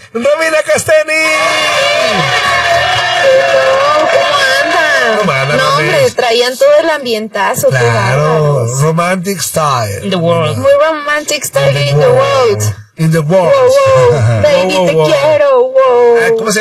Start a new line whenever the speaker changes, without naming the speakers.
Romina Casteni.
¿Cómo andan? No, hombre, traían todo el ambientazo.
Claro, romantic style.
In the world.
Muy romantic style in the world.
In the world.
Wow, wow, baby, te quiero, wow.
¿Cómo se